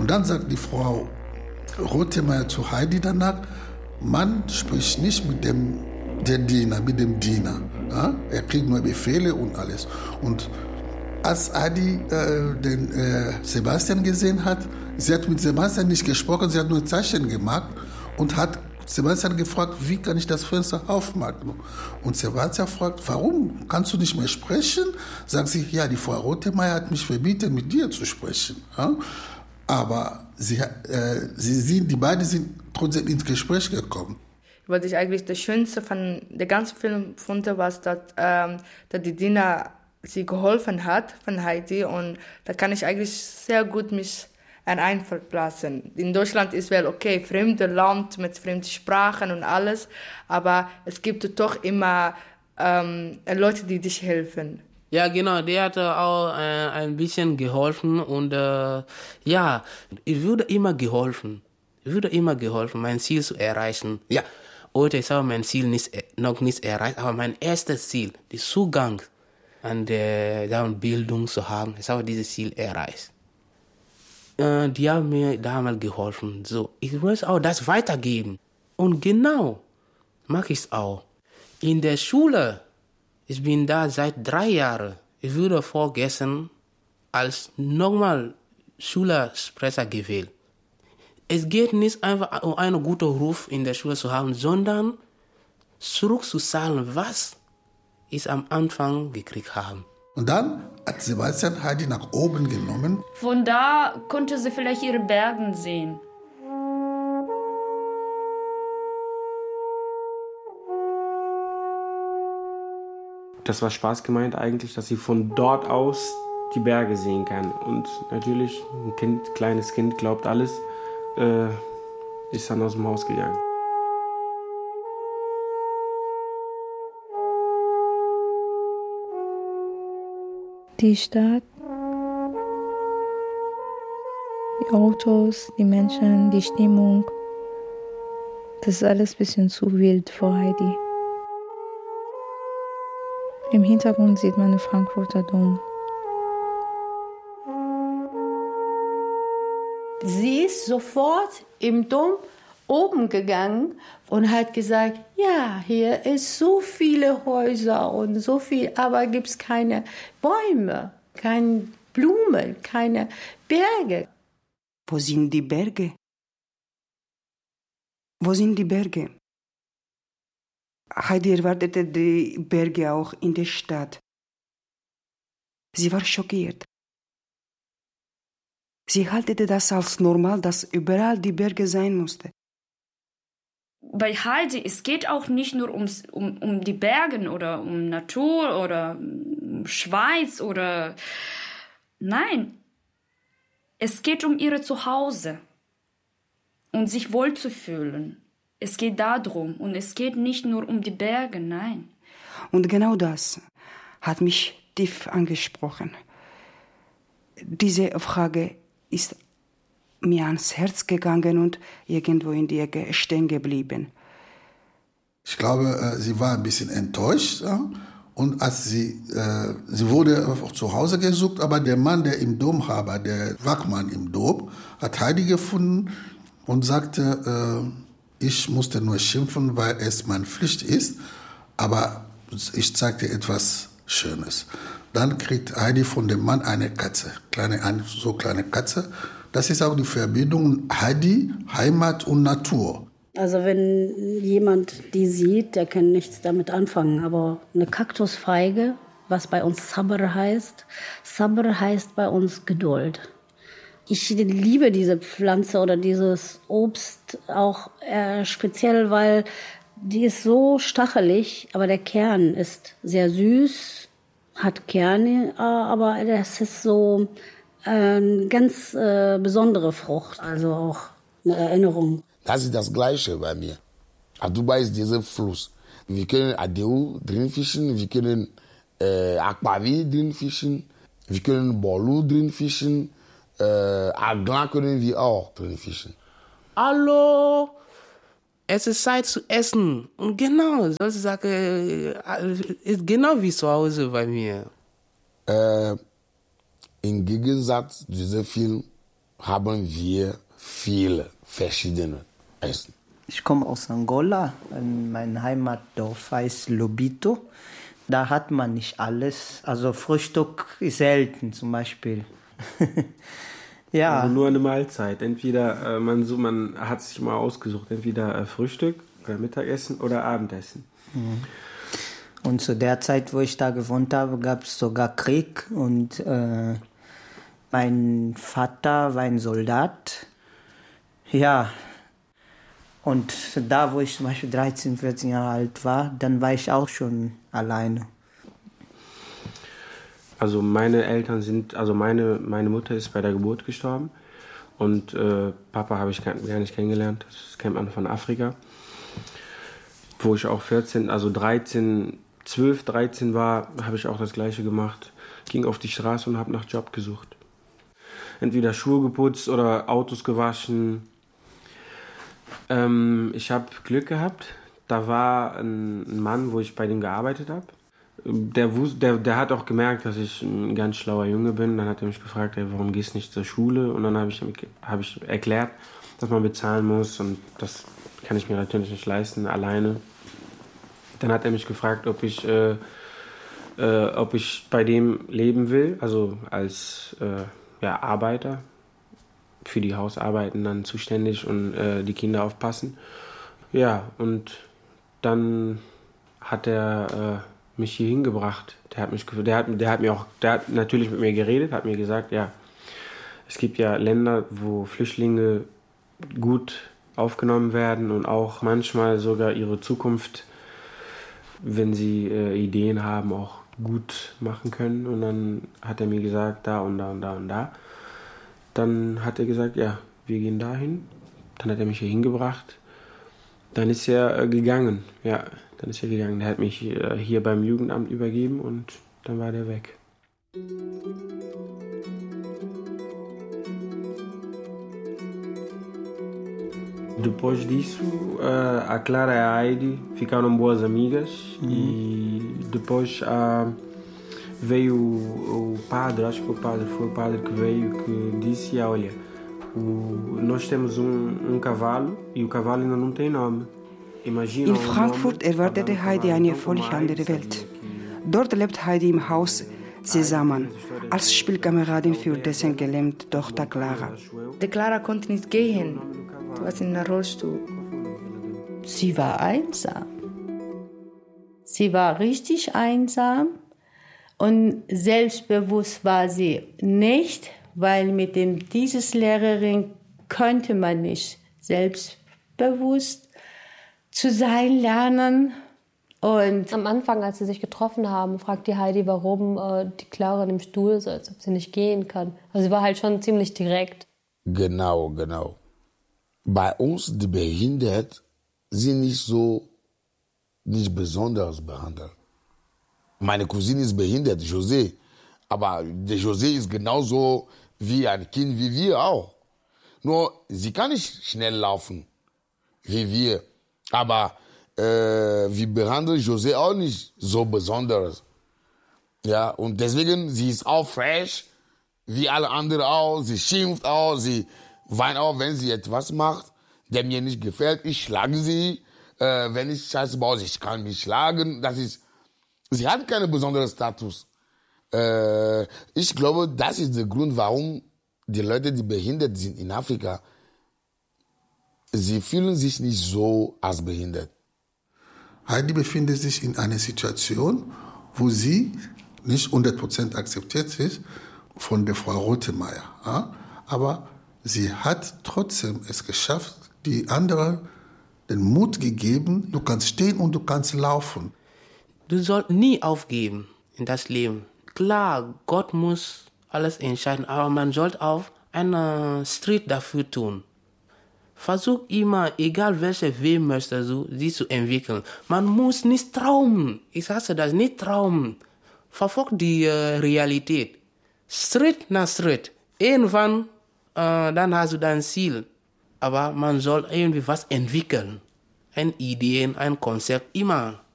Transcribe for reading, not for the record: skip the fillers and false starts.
Und dann sagt die Frau Rothenmeier zu Heidi danach, man spricht nicht mit dem Diener. Ja? Er kriegt nur Befehle und alles. Und als Heidi den Sebastian gesehen hat, sie hat mit Sebastian nicht gesprochen, sie hat nur Zeichen gemacht und hat Sebastian gefragt, wie kann ich das Fenster aufmachen? Und Sebastian fragt, warum kannst du nicht mehr sprechen? Sagt sie, ja, die Frau Rothenmeier hat mich verboten, mit dir zu sprechen. Ja? Aber die beiden sind trotzdem ins Gespräch gekommen. Was ich eigentlich das Schönste von der ganzen Film fand, war, dass die Dina sie geholfen hat von Heidi, und da kann ich eigentlich sehr gut mich einverlassen. In Deutschland ist wel okay, fremde Land mit fremden Sprachen und alles, aber es gibt doch immer Leute, die dich helfen. Ja, genau, der hat auch ein bisschen geholfen und ich würde immer geholfen, mein Ziel zu erreichen. Ja, heute ist auch mein Ziel noch nicht erreicht, aber mein erstes Ziel, der Zugang an der Bildung zu haben, ist auch dieses Ziel erreicht. Die haben mir damals geholfen. So, ich will auch das weitergeben. Und genau mache ich es auch. In der Schule, ich bin da seit 3 Jahren. Ich wurde vorgestern als normal Schülersprecher gewählt. Es geht nicht einfach um einen guten Ruf in der Schule zu haben, sondern zurückzuzahlen, was ich am Anfang gekriegt habe. Und dann hat Sebastian Heidi nach oben genommen. Von da konnte sie vielleicht ihre Berge sehen. Das war Spaß gemeint eigentlich, dass sie von dort aus die Berge sehen kann. Und natürlich, ein kleines Kind glaubt alles, ist dann aus dem Haus gegangen. Die Stadt, die Autos, die Menschen, die Stimmung, das ist alles ein bisschen zu wild für Heidi. Im Hintergrund sieht man den Frankfurter Dom. Sie ist sofort im Dom oben gegangen und hat gesagt, ja, hier ist so viele Häuser und so viel, aber gibt es keine Bäume, keine Blumen, keine Berge. Wo sind die Berge? Wo sind die Berge? Heidi erwartete die Berge auch in der Stadt. Sie war schockiert. Sie haltete das als normal, dass überall die Berge sein musste. Bei Heidi, es geht auch nicht nur um die Berge oder um Natur oder um Schweiz oder... Nein, es geht um ihr Zuhause und sich wohlzufühlen. Es geht darum und es geht nicht nur um die Berge, nein. Und genau das hat mich tief angesprochen. Diese Frage ist mir ans Herz gegangen und irgendwo in die Ecke stehen geblieben. Ich glaube, sie war ein bisschen enttäuscht. Ja? Und als sie wurde auch zu Hause gesucht, aber der Mann, der im Dom war, der Wachmann im Dom, hat Heidi gefunden und sagte, ich musste nur schimpfen, weil es meine Pflicht ist, aber ich zeige dir etwas Schönes. Dann kriegt Heidi von dem Mann eine Katze, kleine Katze. Das ist auch die Verbindung Heidi, Heimat und Natur. Also wenn jemand die sieht, der kann nichts damit anfangen. Aber eine Kaktusfeige, was bei uns Sabr heißt bei uns Geduld. Ich liebe diese Pflanze oder dieses Obst auch speziell, weil die ist so stachelig, aber der Kern ist sehr süß, hat Kerne, aber das ist so eine ganz besondere Frucht, also auch eine Erinnerung. Das ist das Gleiche bei mir. Aduba ist dieser Fluss. Wir können Adeu drin fischen, wir können Akbavi drin fischen, wir können Bolu drin fischen, Aglan können wir auch drin fischen. Hallo, es ist Zeit zu essen. Und genau, solche Sachen ist genau wie zu Hause bei mir. Im Gegensatz zu diesem Film haben wir viele verschiedene Essen. Ich komme aus Angola. Mein Heimatdorf heißt Lobito. Da hat man nicht alles. Also Frühstück ist selten zum Beispiel. Ja. Also nur eine Mahlzeit. Entweder man hat sich mal ausgesucht, entweder Frühstück oder Mittagessen oder Abendessen. Und zu der Zeit, wo ich da gewohnt habe, gab es sogar Krieg. Und mein Vater war ein Soldat. Ja. Und da, wo ich zum Beispiel 13, 14 Jahre alt war, dann war ich auch schon alleine. Also meine Mutter ist bei der Geburt gestorben und Papa habe ich gar nicht kennengelernt. Das kennt man von Afrika. Wo ich auch 12, 13 war, habe ich auch das Gleiche gemacht. Ging auf die Straße und habe nach Job gesucht. Entweder Schuhe geputzt oder Autos gewaschen. Ich habe Glück gehabt. Da war ein Mann, wo ich bei dem gearbeitet habe. Der hat auch gemerkt, dass ich ein ganz schlauer Junge bin. Dann hat er mich gefragt, warum gehst du nicht zur Schule? Und dann habe ich erklärt, dass man bezahlen muss. Und das kann ich mir natürlich nicht leisten, alleine. Dann hat er mich gefragt, ob ich bei dem leben will, also als Arbeiter. Für die Hausarbeiten dann zuständig und die Kinder aufpassen. Ja, und dann hat er mich hier hingebracht. Der hat natürlich mit mir geredet, hat mir gesagt, ja, es gibt ja Länder, wo Flüchtlinge gut aufgenommen werden und auch manchmal sogar ihre Zukunft, wenn sie Ideen haben, auch gut machen können. Und dann hat er mir gesagt, da und da und da und da. Dann hat er gesagt, ja, wir gehen dahin. Dann hat er mich hier hingebracht. Dann ist er gegangen. Ja, dann ist er gegangen. Der hat mich hier beim Jugendamt übergeben und dann war der weg. Depois disso, a Clara e a Heidi ficaram boas amigas e depois veio o padre, acho que foi o padre que veio, que disse, olha, nós temos cavalo e o cavalo ainda não tem nome. Imagina. In Frankfurt erwartete Heidi eine völlig andere Welt. Dort lebt Heidi im Haus Sesaman als Spielkameradin für dessen gelähmte Tochter Clara. Die Clara konnte nicht gehen. Du warst in einem Rollstuhl. Sie war einsam. Sie war richtig einsam. Und selbstbewusst war sie nicht, weil mit dieses Lehrerin könnte man nicht selbstbewusst zu sein lernen. Und am Anfang, als sie sich getroffen haben, fragt die Heidi, warum die Clara in dem Stuhl sitzt, ob sie nicht gehen kann. Also sie war halt schon ziemlich direkt. Genau. Bei uns, die behindert, sind nicht besonders behandelt. Meine Cousine ist behindert, José. Aber der José ist genauso wie ein Kind wie wir auch. Nur, sie kann nicht schnell laufen wie wir. Aber wir behandeln José auch nicht so besonders. Ja, und deswegen, sie ist auch fresh, wie alle anderen auch. Sie schimpft auch, sie weint auch, wenn sie etwas macht, der mir nicht gefällt. Ich schlage sie. Wenn ich Scheiße baue, ich kann mich schlagen. Sie hat keinen besonderen Status. Ich glaube, das ist der Grund, warum die Leute, die behindert sind in Afrika, sie fühlen sich nicht so als behindert. Heidi befindet sich in einer Situation, wo sie nicht 100% akzeptiert ist von der Frau Rothemeyer. Ja? Aber sie hat trotzdem es geschafft, die anderen den Mut gegeben, du kannst stehen und du kannst laufen. Du sollst nie aufgeben in das Leben. Klar, Gott muss alles entscheiden, aber man sollte auch einen Schritt dafür tun. Versuch immer, egal welche Weg möchtest du, sie zu entwickeln. Man muss nicht träumen. Ich hasse das, nicht träumen. Verfolg die Realität. Schritt nach Schritt. Irgendwann, dann hast du dein Ziel. Aber man soll irgendwie was entwickeln. Eine Idee, ein Konzept, immer